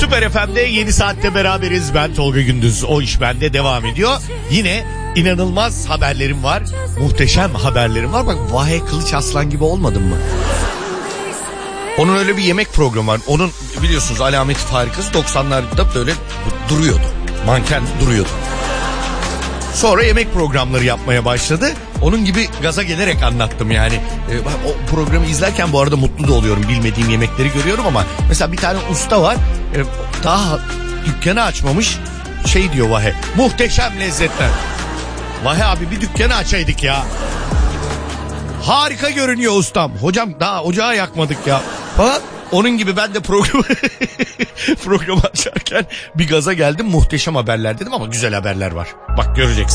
Süper FM'de yeni saatte beraberiz. Ben Tolga Gündüz. O iş bende devam ediyor. Yine inanılmaz haberlerim var. Muhteşem haberlerim var. Bak Vahe Kılıç Aslan gibi olmadın mı? Onun öyle bir yemek programı var. Onun biliyorsunuz Alameti Farikası 90'larda böyle duruyordu. Manken duruyordu. Sonra yemek programları yapmaya başladı. Onun gibi gaza gelerek anlattım yani. O programı izlerken bu arada mutlu da oluyorum. Bilmediğim yemekleri görüyorum ama mesela bir tane usta var. Daha dükkanı açmamış. Şey diyor Vahe. Muhteşem lezzetler. Vahe abi bir dükkanı açaydık ya. Harika görünüyor ustam. Hocam daha ocağı yakmadık ya. Falan. Onun gibi ben de programı açarken bir gaza geldim. Muhteşem haberler dedim ama güzel haberler var. Bak göreceksin.